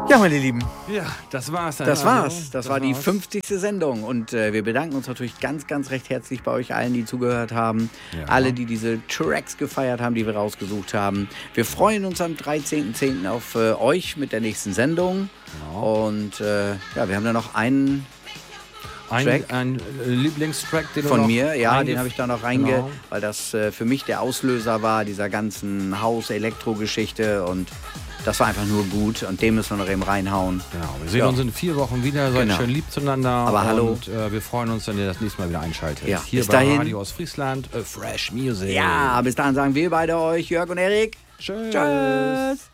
Ja, meine Lieben. Ja, das war's dann. Das war's. Das war die 50. Sendung. Und wir bedanken uns natürlich ganz, ganz recht herzlich bei euch allen, die zugehört haben. Ja. Alle, die diese Tracks gefeiert haben, die wir rausgesucht haben. Wir freuen uns am 13.10. auf euch mit der nächsten Sendung. Genau. Und ja, wir haben da noch einen Track. Ein Lieblingstrack, den von mir, ja, den habe ich da noch weil das für mich der Auslöser war, dieser ganzen Haus-Elektro-Geschichte, und das war einfach nur gut, und den müssen wir noch eben reinhauen. Genau, wir sehen uns in 4 Wochen wieder, seid schön lieb zueinander. Aber hallo. Und wir freuen uns, wenn ihr das nächste Mal wieder einschaltet. Ja, hier bei Radio aus Friesland, Fresh Music. Ja, bis dahin sagen wir beide euch, Jörg und Erik. Tschüss. Tschüss.